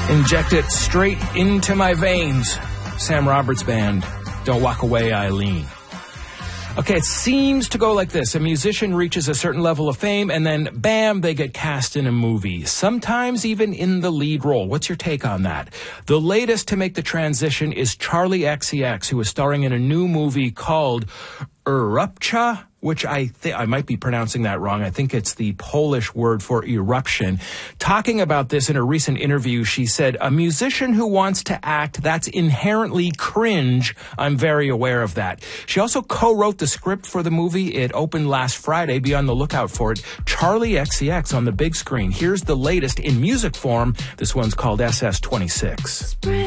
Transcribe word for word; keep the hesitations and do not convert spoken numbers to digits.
Inject it straight into my veins. Sam Roberts Band, Don't Walk Away, Eileen. Okay, it seems to go like this. A musician reaches a certain level of fame, and then, bam, they get cast in a movie. Sometimes even in the lead role. What's your take on that? The latest to make the transition is Charli X C X, who is starring in a new movie called Erupcja, which I think I might be pronouncing that wrong. I think it's the Polish word for eruption. Talking about this in a recent interview, she said, a musician who wants to act, that's inherently cringe. I'm very aware of that. She also co-wrote the script for the movie. It opened last Friday. Be on the lookout for it. Charli X C X on the big screen. Here's the latest in music form. This one's called S S twenty-six.